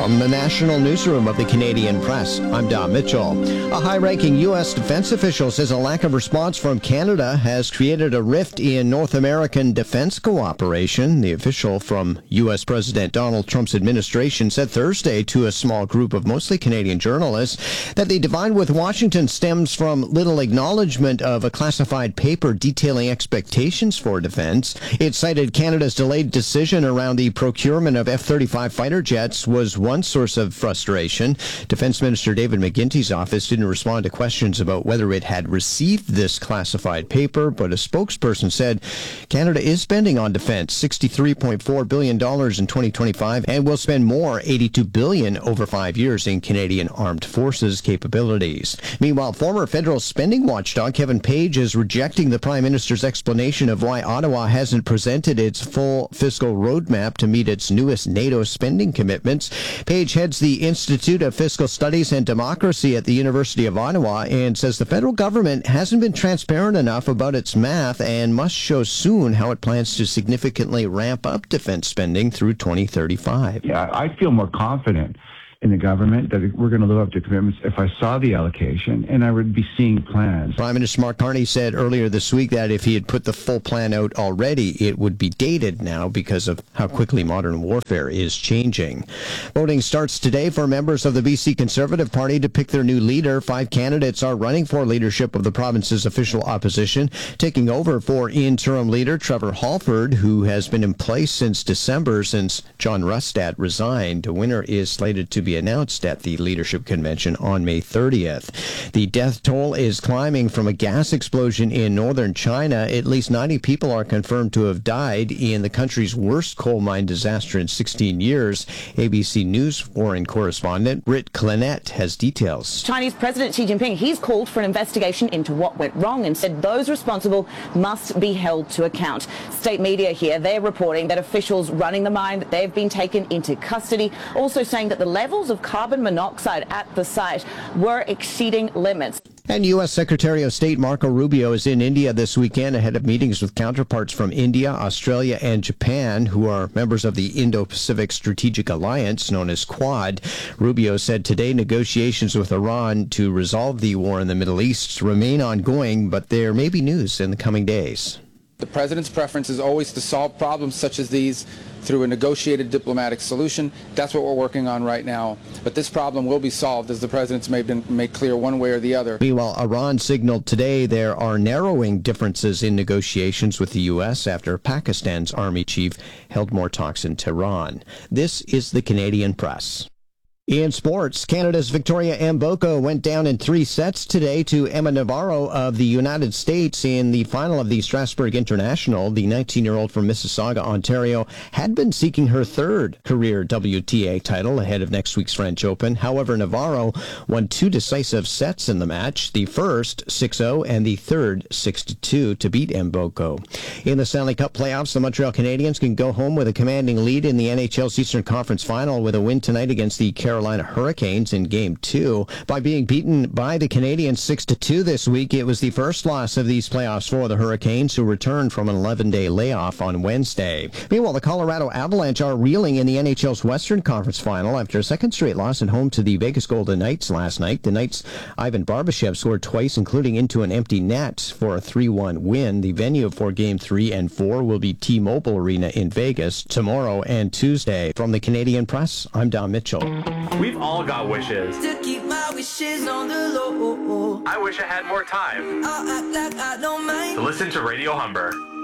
From the National Newsroom of the Canadian Press, I'm Don Mitchell. A high-ranking U.S. defense official says a lack of response from Canada has created a rift in North American defense cooperation. The official from U.S. President Donald Trump's administration said Thursday to a small group of mostly Canadian journalists that the divide with Washington stems from little acknowledgement of a classified paper detailing expectations for defense. It cited Canada's delayed decision around the procurement of F-35 fighter jets was one source of frustration. Defense Minister David McGuinty's office didn't respond to questions about whether it had received this classified paper, but a spokesperson said Canada is spending on defense $63.4 billion in 2025 and will spend more, $82 billion over 5 years in Canadian Armed Forces capabilities. Meanwhile, former federal spending watchdog Kevin Page is rejecting the Prime Minister's explanation of why Ottawa hasn't presented its full fiscal roadmap to meet its newest NATO spending commitments. Page heads the Institute of Fiscal Studies and Democracy at the University of Ottawa and says the federal government hasn't been transparent enough about its math and must show soon how it plans to significantly ramp up defense spending through 2035. Yeah, I feel more confident in the government that we're going to live up to commitments if I saw the allocation and I would be seeing plans. Prime Minister Mark Carney said earlier this week that if he had put the full plan out already, it would be dated now because of how quickly modern warfare is changing. Voting starts today for members of the BC Conservative Party to pick their new leader. 5 candidates are running for leadership of the province's official opposition, taking over for interim leader Trevor Halford, who has been in place since December since John Rustad resigned. A winner is slated to be announced at the leadership convention on May 30th. The death toll is climbing from a gas explosion in northern China. At least 90 people are confirmed to have died in the country's worst coal mine disaster in 16 years. ABC News foreign correspondent Britt Clinette has details. Chinese President Xi Jinping, he's called for an investigation into what went wrong and said those responsible must be held to account. State media here, they're reporting that officials running the mine, they've been taken into custody, also saying that the levels of carbon monoxide at the site were exceeding limits. And U.S. Secretary of State Marco Rubio is in India this weekend ahead of meetings with counterparts from India, Australia, and Japan, who are members of the Indo-Pacific Strategic Alliance, known as Quad. Rubio said today negotiations with Iran to resolve the war in the Middle East remain ongoing, but there may be news in the coming days. The president's preference is always to solve problems such as these through a negotiated diplomatic solution. That's what we're working on right now. But this problem will be solved, as the president's made clear one way or the other. Meanwhile, Iran signaled today there are narrowing differences in negotiations with the U.S. after Pakistan's army chief held more talks in Tehran. This is the Canadian Press. In sports, Canada's Victoria Mboko went down in 3 sets today to Emma Navarro of the United States in the final of the Strasbourg International. The 19-year-old from Mississauga, Ontario, had been seeking her 3rd career WTA title ahead of next week's French Open. However, Navarro won 2 decisive sets in the match, the first 6-0 and the third 6-2 to beat Mboko. In the Stanley Cup playoffs, the Montreal Canadiens can go home with a commanding lead in the NHL's Eastern Conference Final with a win tonight against the Carolina Hurricanes in Game 2. By being beaten by the Canadiens 6-2 this week, it was the first loss of these playoffs for the Hurricanes, who returned from an 11-day layoff on Wednesday. Meanwhile, the Colorado Avalanche are reeling in the NHL's Western Conference Final after a second straight loss at home to the Vegas Golden Knights last night. The Knights' Ivan Barbashev scored twice, including into an empty net for a 3-1 win. The venue for Game 3 and 4 will be T-Mobile Arena in Vegas tomorrow and Tuesday. From the Canadian Press, I'm Don Mitchell. We've all got wishes. To keep my wishes on the low. I wish I had more time I'll act like I don't mind. to listen to Radio Humber.